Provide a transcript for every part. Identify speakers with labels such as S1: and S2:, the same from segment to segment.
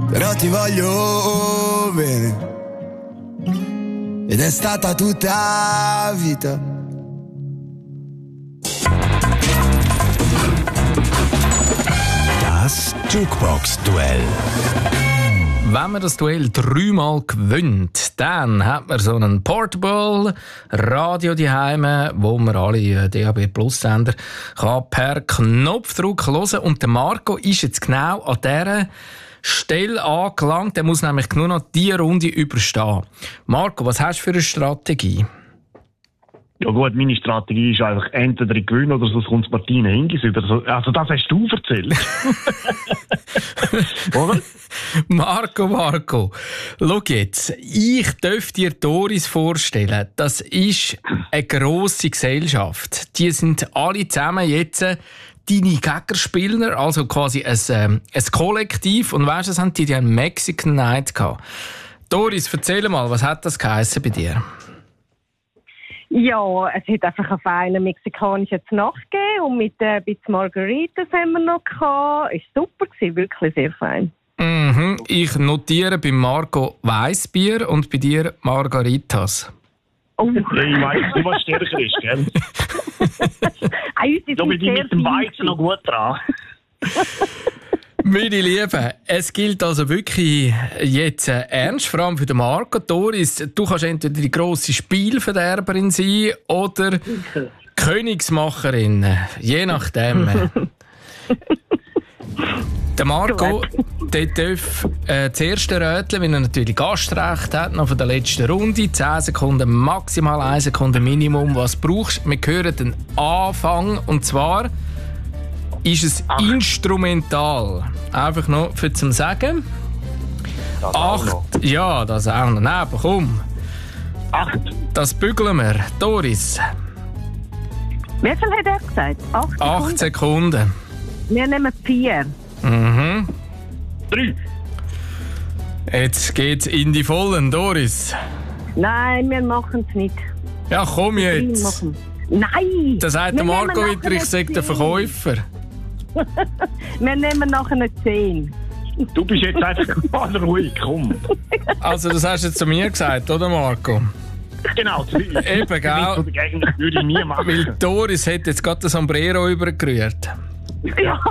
S1: però ti voglio bene. Ed è stata tutta vita.
S2: Das Jukebox-Duell.
S3: Wenn man das Duell 3-mal gewinnt, dann hat man so einen Portable Radio daheim, wo man alle DAB Plus Sender per Knopfdruck hören. Und der Marco ist jetzt genau an dieser Stelle angelangt. Er muss nämlich nur noch diese Runde überstehen. Marco, was hast du für eine Strategie?
S4: Ja gut, meine Strategie ist einfach entweder ich gewinne oder sonst kommt Martina Hingis über. Also das hast du erzählt. Oder?
S3: Marco, schau jetzt. Ich darf dir Doris vorstellen. Das ist eine grosse Gesellschaft. Die sind alle zusammen jetzt deine Gaggerspieler, also quasi ein Kollektiv. Und weißt du, haben die einen Mexican Night gehabt. Doris, erzähl mal, was hat das geheissen bei dir?
S5: Ja, es hat einfach einen feinen mexikanischen Nacht gegeben und mit ein bisschen Margaritas haben wir noch gehabt. Es war super, wirklich sehr fein.
S3: Mhm. Ich notiere bei Marco Weissbier und bei dir Margaritas.
S5: Oh.
S4: Ja, ich weiss, du was stärker ist, gell? Da bin ich mit dem Weizen noch gut dran.
S3: Meine Lieben, es gilt also wirklich jetzt ernst, vor allem für den Marco. Doris, du kannst entweder die grosse Spielverderberin sein oder Königsmacherin, je nachdem. Der Marco, der darf das erste Rätseln, wenn er natürlich Gastrecht hat, noch von der letzten Runde. 10 Sekunden, maximal 1 Sekunde Minimum, was du brauchst. Wir hören den Anfang, und zwar ist es instrumental. Einfach noch für zum Sagen.
S4: Das
S3: 8. Ja, das auch noch. Nein, aber komm.
S4: 8.
S3: Das bügeln wir. Doris.
S5: Wie viel hat er gesagt?
S3: 8 Sekunden.
S5: Wir nehmen 4.
S3: Mhm.
S4: 3.
S3: Jetzt geht's in die Vollen, Doris.
S5: Nein, wir machen es nicht.
S3: Ja, komm jetzt.
S5: Nein!
S3: Da sagt der Marco wieder, ich sage der Verkäufer.
S5: Wir nehmen nachher eine 10.
S4: Du bist jetzt einfach mal ruhig, komm.
S3: Also das hast du jetzt zu mir gesagt, oder Marco?
S4: Genau.
S3: Eben, gell?
S4: Das würde ich nie machen.
S3: Weil Doris hat jetzt gerade das Sombrero übergerührt.
S5: Ja.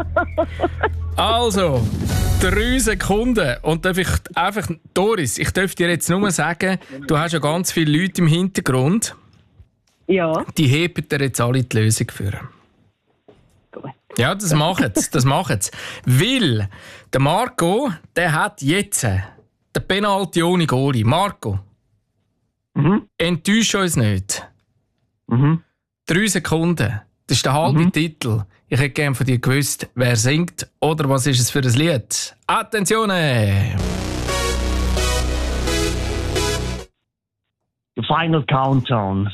S3: Also, 3 Sekunden. Und darf ich einfach, Doris, ich darf dir jetzt nur sagen, du hast ja ganz viele Leute im Hintergrund.
S5: Ja.
S3: Die heben dir jetzt alle die Lösung für.
S5: Gut.
S3: Ja, das machen sie. Weil der Marco, der hat jetzt den Penalty ohne Goalie. Marco, enttäusch uns nicht. 3 Sekunden. Das ist der halbe Titel. Ich hätte gerne von dir gewusst, wer singt oder was ist es für ein Lied. Attenzione!
S4: The Final Countdown.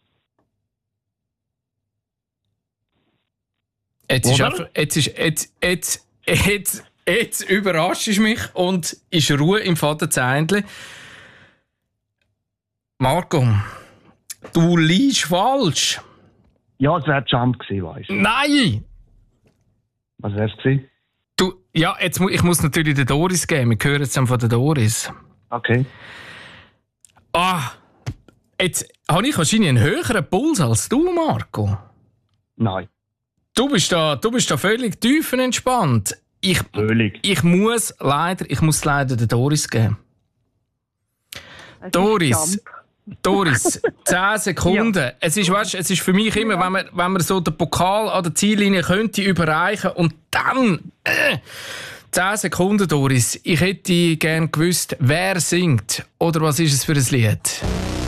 S3: Jetzt überraschst du mich und ist Ruhe im Vaterzähnchen. Marco, du liegst falsch.
S4: Ja, es wäre Jump gewesen, weißt du.
S3: Nein!
S4: Was wär's gewesen?
S3: Ich muss natürlich den Doris geben. Wir hören jetzt von der Doris.
S4: Okay.
S3: Jetzt habe ich wahrscheinlich einen höheren Puls als du, Marco.
S4: Nein.
S3: Du bist da völlig tiefenentspannt.
S4: Völlig.
S3: Ich muss leider der Doris geben. Doris, 10 Sekunden. Ja. Es ist für mich immer, wenn man so den Pokal an der Ziellinie könnte überreichen und dann 10 Sekunden, Doris. Ich hätte gerne gewusst, wer singt oder was ist es für ein Lied?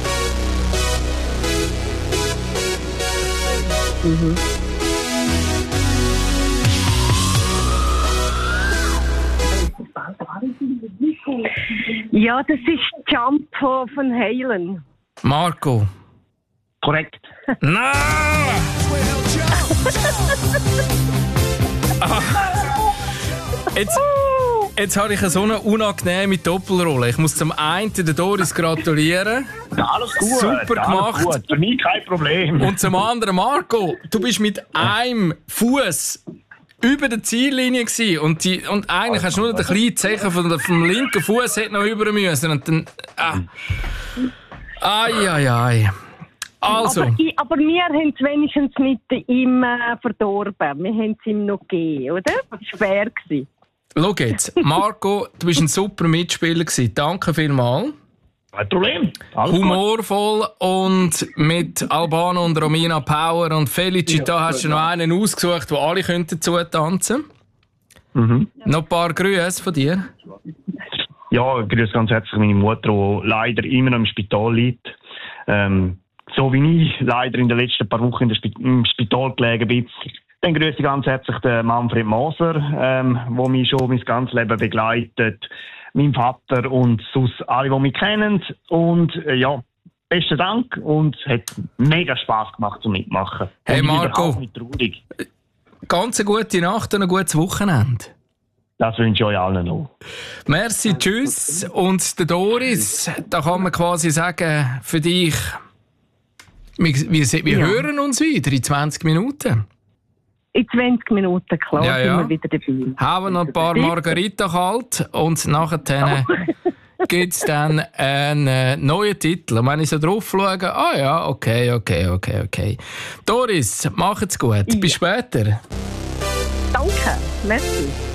S5: Ja, das ist Jump von Halen.
S3: Marco.
S4: Korrekt.
S3: Nein! Jetzt habe ich so eine unangenehme Doppelrolle. Ich muss zum einen der Doris gratulieren.
S4: Ja, alles gut.
S3: Super gemacht.
S4: Gut. Für mich kein Problem.
S3: Und zum anderen, Marco, du bist mit einem Fuß über der Ziellinie gewesen und eigentlich hast du nur den kleinen Zeichen vom linken Fuß noch über müssen und dann ai. Also.
S5: Aber wir haben es wenigstens nicht ihm verdorben. Wir haben es ihm noch gegeben, oder? Das war fair.
S3: Schau jetzt, Marco, du bist ein super Mitspieler gewesen. Danke vielmals.
S4: Kein Problem. Alles
S3: humorvoll und mit Albano und Romina Power und Felicita hast du noch einen ausgesucht, wo alle dazu tanzen könnten. Noch ein paar Grüße von dir.
S4: Ja, grüße ganz herzlich meine Mutter, die leider immer noch im Spital liegt. So wie ich leider in den letzten paar Wochen im Spital gelegen bin. Dann grüße ich ganz herzlich den Manfred Moser, der mich schon mein ganzes Leben begleitet. Mein Vater und sonst alle, die mich kennen. Und ja, besten Dank und es hat mega Spass gemacht zum Mitmachen.
S3: Hey Marco,
S4: nicht traurig.
S3: Ganz eine gute Nacht und ein gutes Wochenende.
S4: Das wünsche ich euch allen noch.
S3: Merci, tschüss. Und der Doris, da kann man quasi sagen, für dich, wir hören uns wieder in 20 Minuten.
S5: In 20 Minuten, klar, sind wir wieder dabei.
S3: Haben noch ein paar Margarita kalt und nachher gibt es dann einen neuen Titel. Und wenn ich so drauf schaue, okay. Doris, macht's gut. Bis später.
S5: Danke, merci.